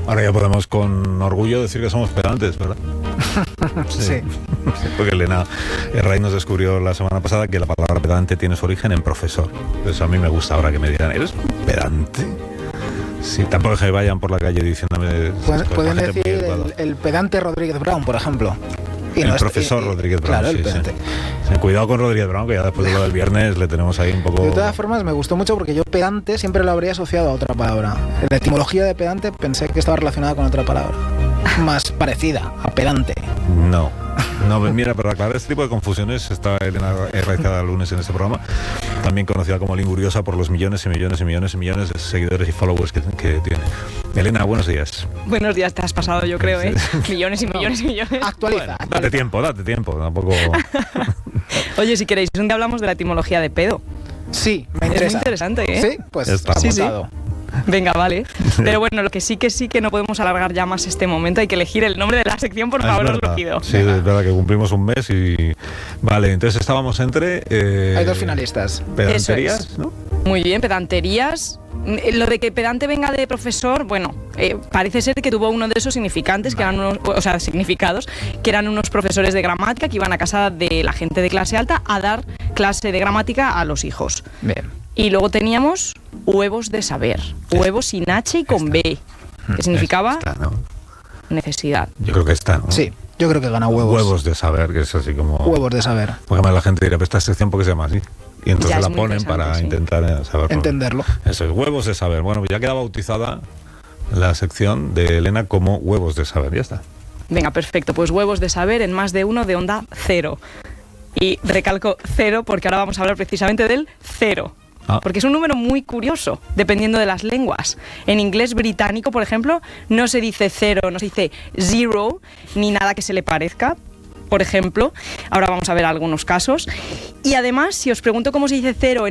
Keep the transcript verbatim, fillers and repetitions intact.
Ahora ya podemos con orgullo decir que somos pedantes, ¿verdad? Sí. sí. Porque Elena Herraiz nos descubrió la semana pasada que la palabra pedante tiene su origen en profesor. Eso a mí me gusta ahora que me digan, ¿eres pedante? Sí, tampoco que vayan por la calle diciéndome... Pueden, pueden decir el, el pedante Rodríguez Brown, por ejemplo. Y el no profesor es, y, Rodríguez Brown, claro, sí, el pedante. Sí. Sí, cuidado con Rodríguez Brown, que ya después de lo del viernes le tenemos ahí un poco... De todas formas, me gustó mucho porque yo pedante siempre lo habría asociado a otra palabra. La etimología de pedante pensé que estaba relacionada con otra palabra. Más parecida a pedante. No. No, mira, para aclarar este tipo de confusiones está Elena Herraiz cada lunes en este programa, también conocida como Linguriosa por los millones y millones y millones y millones de seguidores y followers que, que tiene. Elena, buenos días. Buenos días, te has pasado, yo creo, ¿eh? Millones y millones y millones. Actualiza, bueno, actualiza. Date tiempo, date tiempo, tampoco... Oye, si queréis, un día hablamos de la etimología de pedo. Sí, me interesa. Es muy interesante, ¿eh? Sí, pues está sí, apuntado. Sí. Venga, vale. Pero bueno, lo que sí que sí que no podemos alargar ya más este momento. Hay que elegir el nombre de la sección, por favor, os lo pido. Sí, es verdad que cumplimos un mes y... Vale, entonces estábamos entre... Eh... Hay dos finalistas. Pedanterías, es. ¿no? Muy bien, pedanterías. Lo de que pedante venga de profesor, bueno, eh, parece ser que tuvo uno de esos significantes, que eran unos, o sea, significados, que eran unos profesores de gramática que iban a casa de la gente de clase alta a dar clase de gramática a los hijos. Bien. Y luego teníamos huevos de saber, huevos sin H y con B, que significaba está, ¿no? necesidad. Yo creo que está, ¿no? Sí, yo creo que gana huevos. Huevos de saber, que es así como... Huevos de saber. Porque además la gente dirá, pero esta sección porque se llama así. Y entonces la ponen para sí. intentar saberlo. Entenderlo. Eso es, huevos de saber. Bueno, ya queda bautizada la sección de Elena como huevos de saber, ya está. Venga, perfecto, pues huevos de saber en más de uno de onda cero. Y recalco cero porque ahora vamos a hablar precisamente del cero. Ah. Porque es un número muy curioso, dependiendo de las lenguas. En inglés británico, por ejemplo, no se dice cero, no se dice zero, ni nada que se le parezca. Por ejemplo, ahora vamos a ver algunos casos. Y además, si os pregunto cómo se dice cero en